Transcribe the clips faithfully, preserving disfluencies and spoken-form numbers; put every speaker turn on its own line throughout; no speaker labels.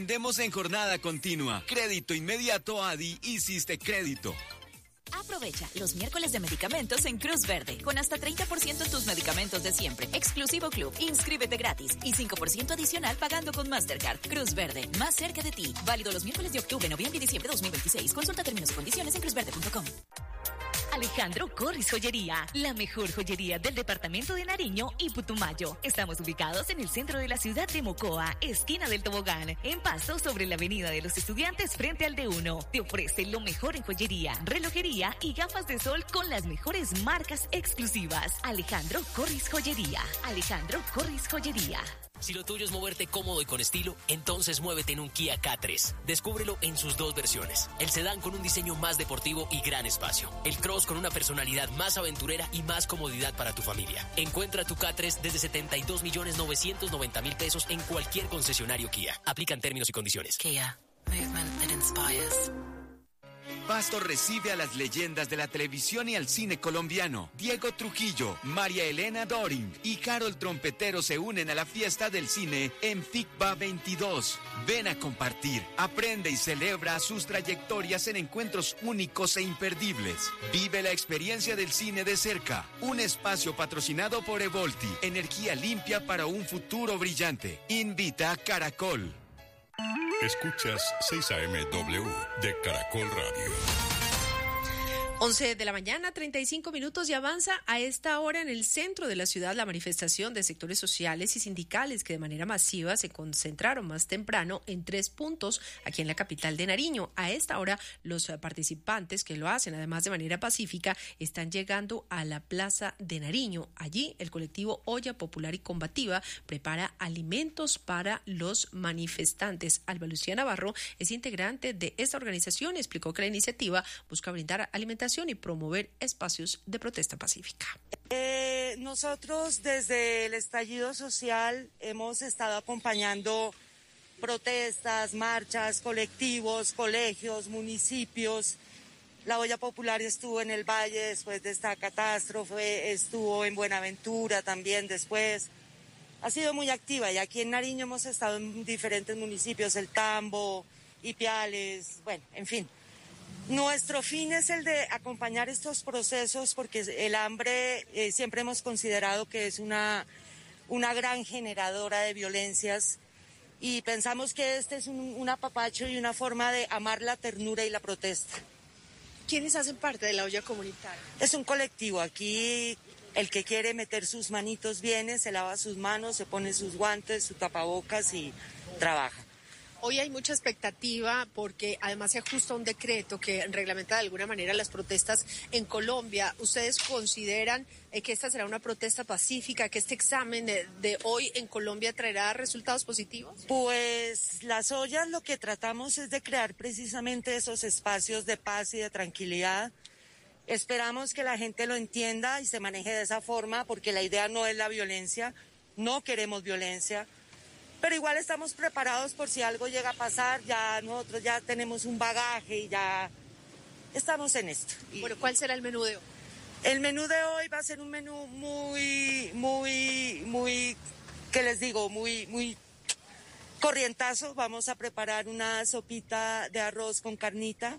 Vendemos en jornada continua. Crédito inmediato Adi Hiciste Crédito.
Aprovecha los miércoles de medicamentos en Cruz Verde, con hasta treinta por ciento en tus medicamentos de siempre. Exclusivo club, inscríbete gratis y cinco por ciento adicional pagando con Mastercard. Cruz Verde, más cerca de ti. Válido los miércoles de octubre, noviembre y diciembre de dos mil veintiséis. Consulta términos y condiciones en cruz verde punto com.
Alejandro Corris Joyería, la mejor joyería del departamento de Nariño y Putumayo. Estamos ubicados en el centro de la ciudad de Mocoa, esquina del Tobogán, en Pasto sobre la avenida de los Estudiantes frente al D uno. Te ofrece lo mejor en joyería, relojería y gafas de sol con las mejores marcas exclusivas. Alejandro Corris Joyería. Alejandro Corris Joyería.
Si lo tuyo es moverte cómodo y con estilo, entonces muévete en un Kia K tres. Descúbrelo en sus dos versiones. El sedán con un diseño más deportivo y gran espacio. El Cross con una personalidad más aventurera y más comodidad para tu familia. Encuentra tu K tres desde setenta y dos millones novecientos noventa mil pesos en cualquier concesionario Kia. Aplican términos y condiciones.
Kia. Movement that inspires.
Pasto recibe a las leyendas de la televisión y al cine colombiano. Diego Trujillo, María Elena Doring y Carol Trompetero se unen a la fiesta del cine en FICBA veintidós. Ven a compartir, aprende y celebra sus trayectorias en encuentros únicos e imperdibles. Vive la experiencia del cine de cerca. Un espacio patrocinado por Evolti, energía limpia para un futuro brillante. Invita a Caracol.
Escuchas seis A M W de Caracol Radio.
once de la mañana, treinta y cinco minutos, y avanza a esta hora en el centro de la ciudad la manifestación de sectores sociales y sindicales que de manera masiva se concentraron más temprano en tres puntos aquí en la capital de Nariño. A esta hora los participantes que lo hacen además de manera pacífica están llegando a la Plaza de Nariño. Allí el colectivo Olla Popular y Combativa prepara alimentos para los manifestantes. Alba Lucía Navarro es integrante de esta organización y explicó que la iniciativa busca brindar alimentación y promover espacios de protesta pacífica.
Eh, nosotros desde el estallido social hemos estado acompañando protestas, marchas, colectivos, colegios, municipios. La Olla Popular estuvo en el Valle después de esta catástrofe, estuvo en Buenaventura también después. Ha sido muy activa y aquí en Nariño hemos estado en diferentes municipios, El Tambo, Ipiales, bueno, en fin. Nuestro fin es el de acompañar estos procesos porque el hambre eh, siempre hemos considerado que es una, una gran generadora de violencias y pensamos que este es un, un apapacho y una forma de amar la ternura y la protesta.
¿Quiénes hacen parte de la olla comunitaria?
Es un colectivo. Aquí el que quiere meter sus manitos viene, se lava sus manos, se pone sus guantes, sus tapabocas y trabaja.
Hoy hay mucha expectativa porque además se ajusta un decreto que reglamenta de alguna manera las protestas en Colombia. ¿Ustedes consideran eh, que esta será una protesta pacífica, que este examen de, de hoy en Colombia traerá resultados positivos?
Pues las ollas lo que tratamos es de crear precisamente esos espacios de paz y de tranquilidad. Esperamos que la gente lo entienda y se maneje de esa forma porque la idea no es la violencia, no queremos violencia. Pero igual estamos preparados por si algo llega a pasar, ya nosotros ya tenemos un bagaje y ya estamos en esto. Y
bueno, ¿cuál será el menú de hoy?
El menú de hoy va a ser un menú muy, muy, muy, ¿qué les digo? Muy, muy corrientazo. Vamos a preparar una sopita de arroz con carnita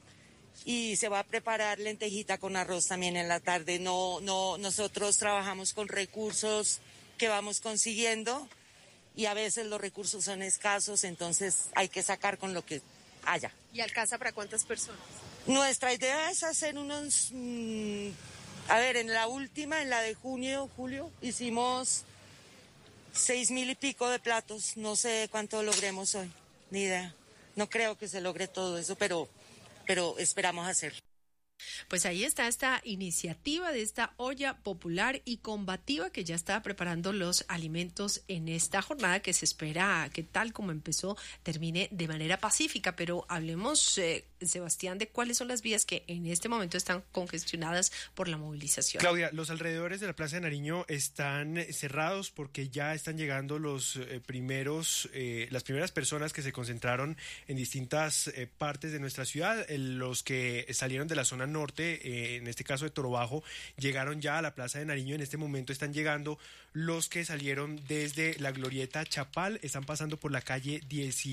y se va a preparar lentejita con arroz también en la tarde. No, no, nosotros trabajamos con recursos que vamos consiguiendo. Y a veces los recursos son escasos, entonces hay que sacar con lo que haya.
¿Y alcanza para cuántas personas?
Nuestra idea es hacer unos... Mmm, a ver, en la última, en la de junio, julio, hicimos seis mil y pico de platos. No sé cuánto logremos hoy, ni idea. No creo que se logre todo eso, pero, pero esperamos hacerlo.
Pues ahí está esta iniciativa de esta olla popular y combativa que ya está preparando los alimentos en esta jornada que se espera que tal como empezó termine de manera pacífica. Pero hablemos, eh, Sebastián, de cuáles son las vías que en este momento están congestionadas por la movilización.
Claudia, los alrededores de la Plaza de Nariño están cerrados porque ya están llegando los eh, primeros, eh, las primeras personas que se concentraron en distintas eh, partes de nuestra ciudad. Eh, los que salieron de la zona norte, eh, en este caso de Torobajo, llegaron ya a la Plaza de Nariño. En este momento están llegando los que salieron desde la Glorieta Chapal, están pasando por la calle diez.